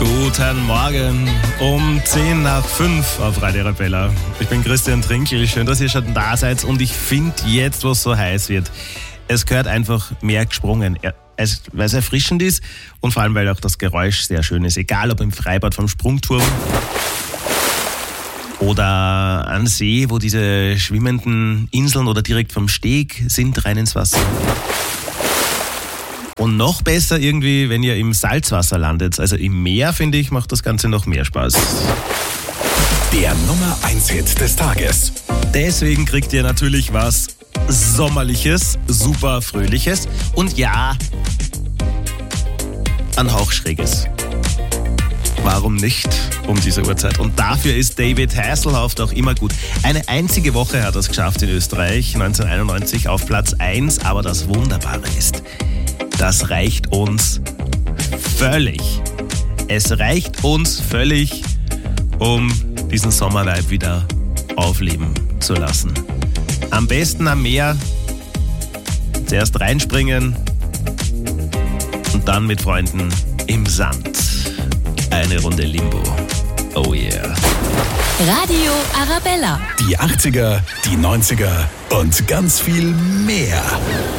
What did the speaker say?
Guten Morgen um 10 nach 5 auf Radio Arabella. Ich bin Christian Trinkel, schön, dass ihr schon da seid und ich finde jetzt, wo es so heiß wird, es gehört einfach mehr gesprungen, weil es erfrischend ist und vor allem, weil auch das Geräusch sehr schön ist, egal ob im Freibad vom Sprungturm oder am See, wo diese schwimmenden Inseln oder direkt vom Steg sind, rein ins Wasser. Und noch besser irgendwie, wenn ihr im Salzwasser landet. Also im Meer, finde ich, macht das Ganze noch mehr Spaß. Der Nummer 1 Hit des Tages. Deswegen kriegt ihr natürlich was Sommerliches, super Fröhliches und ja, ein Hauch Schräges. Warum nicht um diese Uhrzeit? Und dafür ist David Hasselhoff auch immer gut. Eine einzige Woche hat er es geschafft in Österreich, 1991 auf Platz 1. Aber das Wunderbare ist, das reicht uns völlig. Es reicht uns völlig, um diesen Sommervibe wieder aufleben zu lassen. Am besten am Meer, zuerst reinspringen und dann mit Freunden im Sand. Eine Runde Limbo. Oh yeah. Radio Arabella. Die 80er, die 90er und ganz viel mehr.